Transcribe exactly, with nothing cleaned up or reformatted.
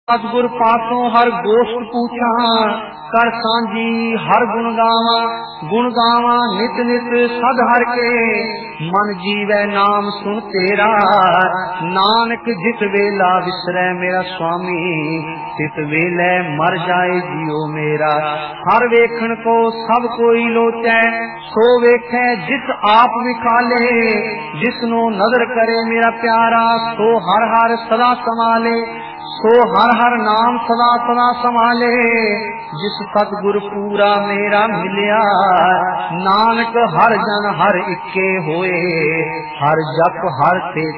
सतगुर पासों हर गोष्ठ पूछा, कर सांझी हर गुण गावा। गुण गावा नित नित सद हर के, मन जीवै नाम सुन तेरा। नानक जित वेला विसरै मेरा स्वामी, तित वेले मर जाए जियो मेरा। हर वेखण को सब कोई लोचै, सो वेखै जिस आप विखाले। जिसनो नजर करे मेरा प्यारा, सो हर हर सदा संभाले। सो हर हर नाम सदा सदा संभाले। जिस सतगुर पूरा मेरा मिलिया, नानक हर जन हर इक्के होए। हर जप हर ते